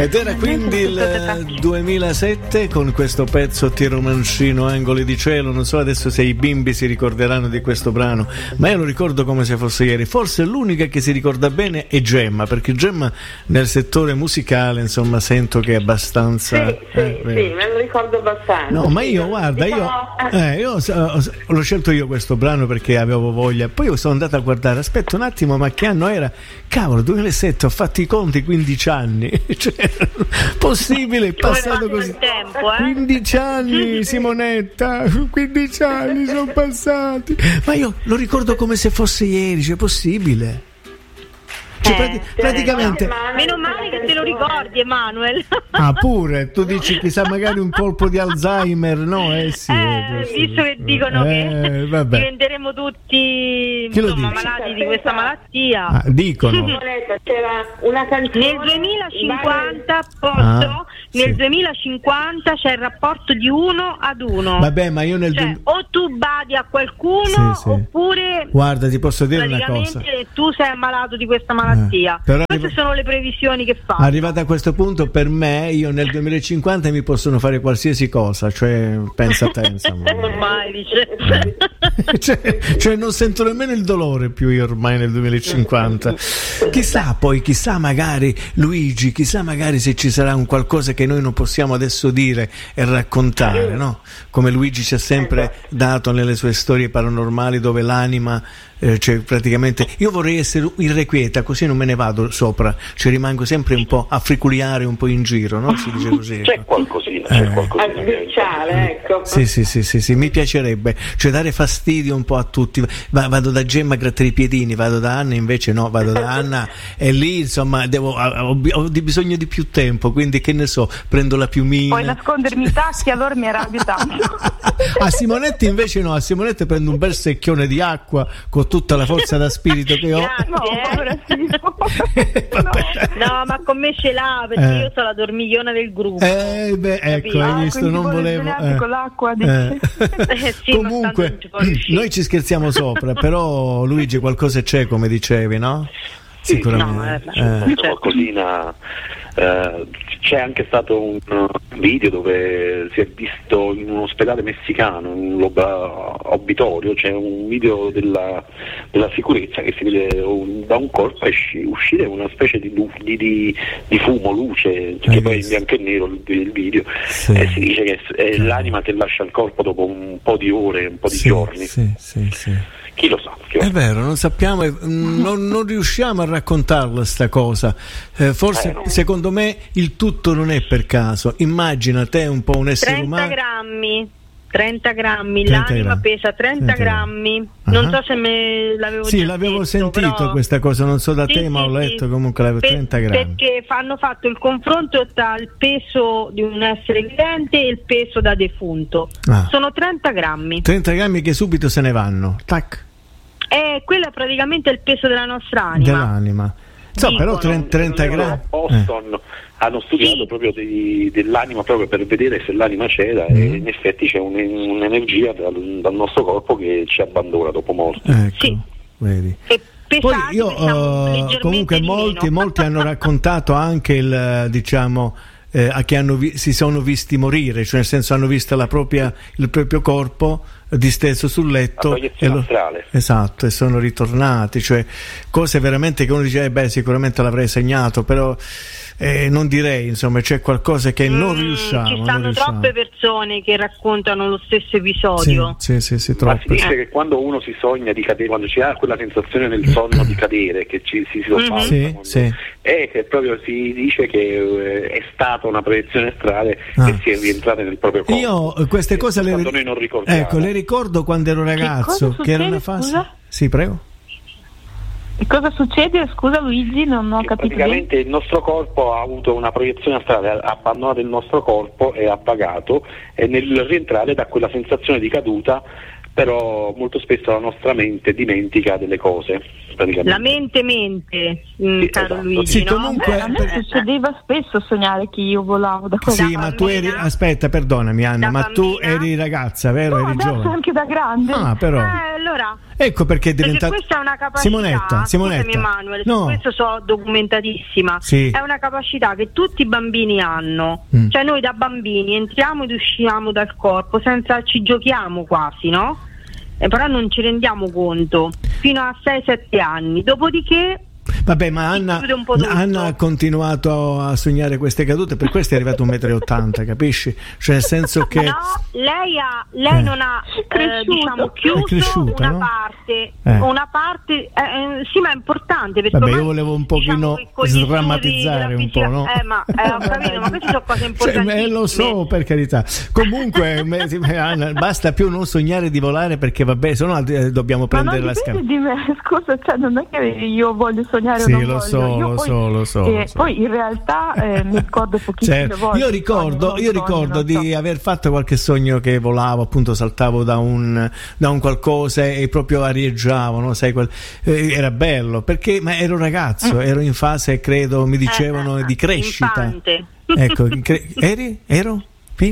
Ed era quindi il 2007 con questo pezzo Tiro Mancino, Angoli di cielo. Non so adesso se i bimbi si ricorderanno di questo brano, ma io lo ricordo come se fosse ieri. Forse l'unica che si ricorda bene è Gemma, perché Gemma nel settore musicale, insomma, sento che è abbastanza... Sì, me lo ricordo abbastanza. No, ma io, guarda, io l'ho scelto io questo brano perché avevo voglia. Poi io sono andato a guardare, aspetta un attimo, ma che anno era? Cavolo, 2007, ho fatto i conti, 15 anni. Cioè, possibile, è passato così. 15 anni, Simonetta, 15 anni sono passati. Ma io lo ricordo come se fosse ieri, cioè possibile. Cioè, praticamente meno male che te lo ricordi, Emanuel. Ah, pure tu dici chissà magari un colpo di Alzheimer, no? Sì, visto che dicono che diventeremo tutti malati di questa malattia. Dicono. C'era una canzone nel 2050 nel 2050 c'è il rapporto di 1:1. Vabbè, ma io o tu badi a qualcuno oppure guarda, ti posso dire una cosa, tu sei ammalato di questa malattia. Queste sono le previsioni che fa. Arrivata a questo punto, per me, io nel 2050 mi possono fare qualsiasi cosa, cioè pensa a te, insomma. Ormai dice. cioè non sento nemmeno il dolore più io ormai nel 2050. Chissà magari Luigi, chissà magari se ci sarà un qualcosa che noi non possiamo adesso dire e raccontare, no? Come Luigi ci ha sempre dato nelle sue storie paranormali, dove l'anima cioè praticamente io vorrei essere irrequieta, così non me ne vado sopra, cioè rimango sempre un po' a friculiare un po' in giro, no? Si dice così. C'è qualcosina. A sbirciare, ecco. Sì, mi piacerebbe, cioè dare fastidio un po' a tutti. Vado da Gemma a grattare i piedini, vado da Anna invece no, vado da Anna e lì insomma ho bisogno di più tempo, quindi che ne so, prendo la piumina. Puoi nascondermi i tacchi, allora mi arrabbio tanto. A Simonetta invece no, a Simonetta prendo un bel secchione di acqua con tutta la forza da spirito che ho. No, ma con me ce l'ha, perché io sono la dormigliona del gruppo. Ecco, hai visto, non volevo con l'acqua, sì, comunque noi ci scherziamo sopra, però Luigi qualcosa c'è, come dicevi, no? Sì, sicuramente qualcosina. C'è anche stato un video dove si è visto in un ospedale messicano, in un obitorio, c'è un video della sicurezza che si vede da un corpo uscire una specie di fumo, luce, che poi è in bianco e nero il video, e si dice che è l'anima che lascia il corpo dopo un po' di ore, un po' di giorni. Chi lo sa? È vero, non sappiamo, non riusciamo a raccontarla sta cosa. Forse secondo me il tutto non è per caso. Immagina te un po' un essere umano. 30 grammi, l'anima pesa 30 grammi. Non so se me l'avevo Sì, l'avevo sentito però... questa cosa, non so da te, ma ho letto comunque l'avevo 30 grammi. Perché hanno fatto il confronto tra il peso di un essere vivente e il peso da defunto. Sono 30 grammi. 30 grammi che subito se ne vanno. Tac. Quello è praticamente il peso della nostra anima. Dell'anima. So, però 30 grammi. Boston hanno studiato proprio dell'anima, proprio per vedere se l'anima c'era, e in effetti c'è un'energia dal nostro corpo che ci abbandona dopo morte. Ecco, vedi. Poi io comunque molti hanno raccontato anche il che si sono visti morire, cioè nel senso hanno visto il proprio corpo disteso sul letto esatto, e sono ritornati, cioè cose veramente che uno dice sicuramente l'avrei segnato, però non direi, insomma, c'è qualcosa che non riusciamo. Ci stanno troppe persone che raccontano lo stesso episodio. Sì, troppo. Ma si dice che quando uno si sogna di cadere, quando c'è quella sensazione nel sonno di cadere, che si sopravvalsa, che proprio si dice che è stata una proiezione astrale che si è rientrata nel proprio corpo. Io queste cose noi non ricordiamo. Ecco, le ricordo quando ero ragazzo, che era una fase. Scusa? Sì, prego. Cosa succede? Scusa Luigi, non ho capito. Praticamente il nostro corpo ha avuto una proiezione astrale, ha abbandonato il nostro corpo e ha pagato, e nel rientrare da quella sensazione di caduta, però molto spesso la nostra mente dimentica delle cose. praticamente. La mente, caro esatto. Luigi, Sì, no? comunque A me succedeva spesso sognare che io volavo da quella sì, ma tu eri, aspetta, perdonami Anna, Da ma tu bambina? eri ragazza, vero? No, Eri adesso giovane. anche da grande. Ah, però. Allora, Ecco perché è perché diventato. questa è una capacità, Simonetta. scusami Emanuele, No. su questo so documentatissima, Sì. è una capacità che tutti i bambini hanno, cioè noi da bambini entriamo ed usciamo dal corpo senza, ci giochiamo quasi, no? Però non ci rendiamo conto fino a 6-7 anni, dopodiché Vabbè, ma Anna ha continuato a sognare queste cadute, per questo è arrivato 1,80 m, capisci? Cioè nel senso che no, lei non ha diciamo chiuso cresciuta, una no? parte sì, ma è importante perché vabbè, ormai, io volevo un pochino diciamo, con gli studi sdrammatizzare della un po', no? ma ho capito, ma queste sono cose importantissime. Lo so, per carità. Comunque Anna, basta più non sognare di volare, perché vabbè, se no dobbiamo prendere la scala. Di me, scusa, cioè non è che io voglio sognare sì, o non lo voglio. lo so. Poi in realtà mi ricordo pochissime volte. Io ricordo di aver fatto qualche sogno che volavo, appunto saltavo da un qualcosa e proprio arieggiavo, no? Sai, era bello, perché ma ero ragazzo, ero in fase, credo, mi dicevano di crescita. Infante. Ecco, ero?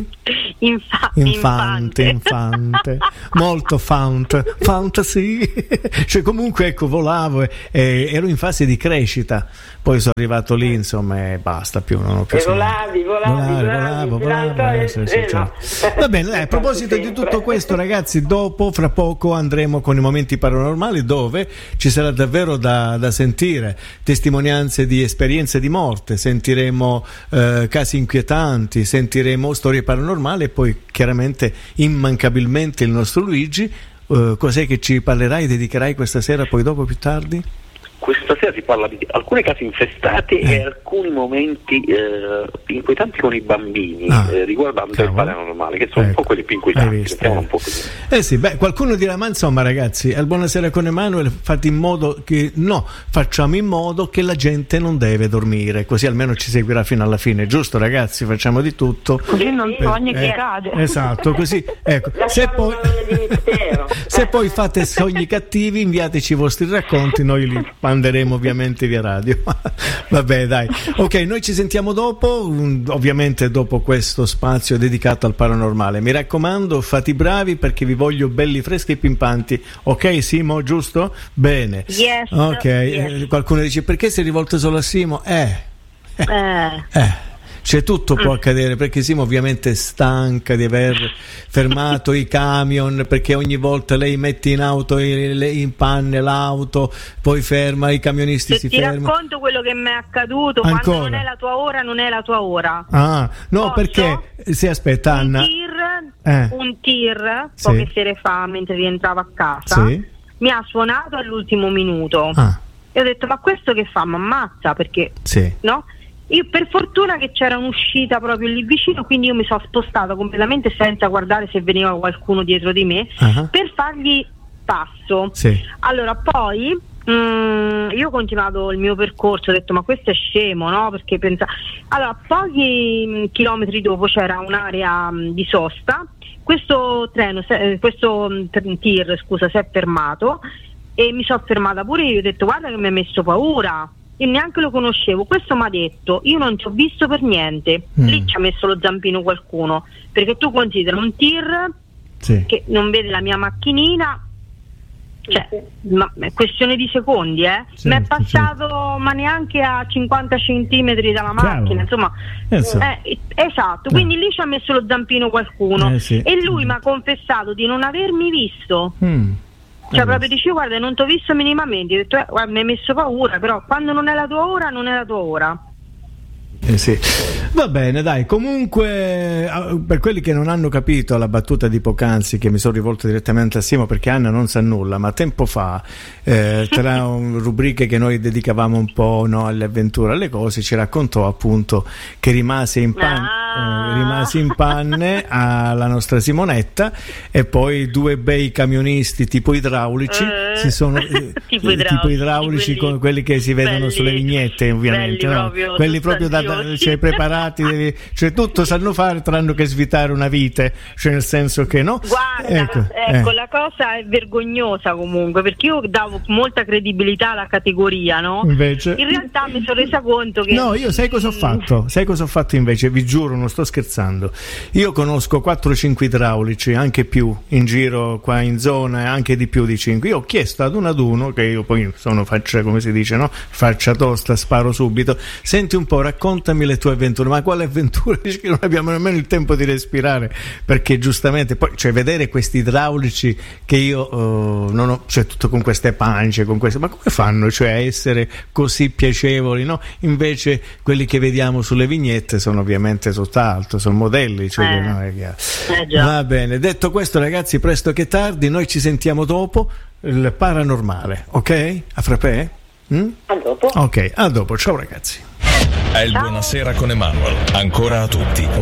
Infante, molto fantasy. Cioè comunque ecco, volavo e ero in fase di crescita, poi sono arrivato lì, insomma, e basta, più non ho più volavo, sì, certo. Va bene, dai, a proposito di tutto questo, ragazzi, fra poco andremo con i momenti paranormali, dove ci sarà davvero da sentire testimonianze di esperienze di morte, sentiremo casi inquietanti, sentiremo storie paranormali e poi chiaramente immancabilmente il nostro Luigi. Cos'è che ci parlerai, dedicherai questa sera, poi dopo, più tardi? Questa sera si parla di alcune case infestate e alcuni momenti inquietanti con i bambini riguardante il paranormale, che sono un po' quelli più inquietanti. Un po' così. Sì, qualcuno dirà, ma insomma ragazzi, al Buonasera con Emanuele facciamo in modo che la gente non deve dormire, così almeno ci seguirà fino alla fine, giusto ragazzi? Facciamo di tutto. Così non sogni che cade. Esatto, così ecco. Se poi fate sogni cattivi, inviateci i vostri racconti, noi li manderemo ovviamente via radio. Vabbè, dai. Ok, noi ci sentiamo dopo, ovviamente dopo questo spazio dedicato al paranormale. Mi raccomando, fate i bravi, perché vi voglio belli freschi e pimpanti. Ok, Simo, giusto? Bene. Yes. Ok, yes. Qualcuno dice, perché sei rivolto solo a Simo? Cioè tutto può accadere, perché Simo ovviamente è stanca di aver fermato i camion, perché ogni volta lei mette in auto in panne l'auto, poi ferma, i camionisti si fermano. Ti racconto quello che mi è accaduto. Ancora? Quando non è la tua ora, non è la tua ora. Ah, no, Posso? perché si aspetta, Anna. Un tir poche sere fa, mentre rientravo a casa, mi ha suonato all'ultimo minuto. E ho detto, ma questo che fa? Mi ammazza, perché no? Io per fortuna che c'era un'uscita proprio lì vicino, quindi io mi sono spostata completamente senza guardare se veniva qualcuno dietro di me, per fargli passo. Allora poi io ho continuato il mio percorso, ho detto, ma questo è scemo, no? Perché allora, pochi chilometri dopo c'era un'area di sosta, questo tir, scusa, si è fermato e mi sono fermata pure io, ho detto, guarda che mi ha messo paura. Io neanche lo conoscevo, questo mi ha detto, io non ci ho visto per niente. Lì ci ha messo lo zampino qualcuno, perché tu considera un tir che non vede la mia macchinina, cioè ma è questione di secondi, mi è passato ma neanche a 50 centimetri dalla macchina, insomma, esatto, quindi lì ci ha messo lo zampino qualcuno e lui mi ha confessato di non avermi visto. Cioè proprio dicevo, guarda, non ti ho visto minimamente, ho detto, guarda, mi hai messo paura, però quando non è la tua ora, non è la tua ora. Va bene, dai, comunque per quelli che non hanno capito la battuta di poc'anzi, che mi sono rivolto direttamente a Simo perché Anna non sa nulla, ma tempo fa tra rubriche che noi dedicavamo un po', no, alle avventure, alle cose, ci raccontò appunto che rimase in panne rimasi in panne alla nostra Simonetta, e poi 2 bei camionisti tipo idraulici si sono tipo idraulici con quelli che si vedono belli, sulle vignette, ovviamente, no? Quelli proprio cioè, preparati, cioè tutto sanno fare tranne che svitare una vite, cioè nel senso che no. Guarda, ecco, la cosa è vergognosa comunque, perché io davo molta credibilità alla categoria, no? Invece in realtà mi sono resa conto che no, io sai cosa ho fatto? Sai cosa ho fatto invece? Vi giuro, non sto scherzando. Io conosco 4-5 idraulici, anche più, in giro qua in zona, e anche di più di 5. Io ho chiesto ad uno, che io poi sono faccia, come si dice, no? Faccia tosta, sparo subito. Senti un po', raccontami le tue avventure. Ma quale avventura? Dici che non abbiamo nemmeno il tempo di respirare, perché giustamente poi, cioè, vedere questi idraulici che io non ho, cioè tutto con queste pance, con queste, ma come fanno, cioè, a essere così piacevoli, no? Invece quelli che vediamo sulle vignette sono ovviamente tutt'altro, sono modelli, cioè no, è chiaro. Va bene, detto questo ragazzi, presto che tardi, noi ci sentiamo dopo il paranormale, ok? A frappè? A dopo. Ok, a dopo, ciao ragazzi. È il Buonasera con Emanuel, ancora a tutti.